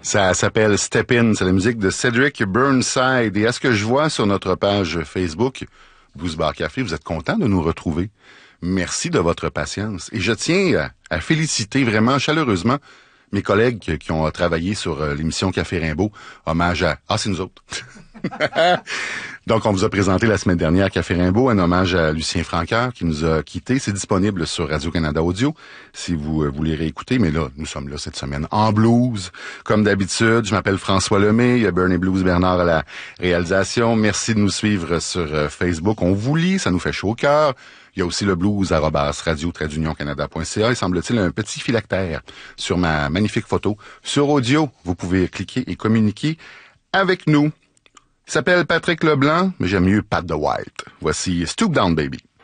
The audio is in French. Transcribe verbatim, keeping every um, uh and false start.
Ça s'appelle Step In, c'est la musique de Cedric Burnside. Et à ce que je vois sur notre page Facebook, douze Bar Café, vous êtes content de nous retrouver. Merci de votre patience. Et je tiens à, à féliciter vraiment chaleureusement mes collègues qui, qui ont travaillé sur euh, l'émission Café Rimbaud. Hommage à... Ah, c'est nous autres. Donc, on vous a présenté la semaine dernière Café Rimbaud, un hommage à Lucien Francoeur qui nous a quittés. C'est disponible sur Radio-Canada Audio si vous euh, voulez réécouter. Mais là, nous sommes là cette semaine en blues. Comme d'habitude, je m'appelle François Lemay. Il y a Burn et Blues Bernard à la réalisation. Merci de nous suivre sur euh, Facebook. On vous lit, ça nous fait chaud au cœur. Il y a aussi le blues arobase radio tiret union canada point c a. Il semble-t-il un petit phylactère sur ma magnifique photo. Sur audio, vous pouvez cliquer et communiquer avec nous. Il s'appelle Patrick Leblanc, mais j'aime mieux Pat the White. Voici Stoop Down Baby.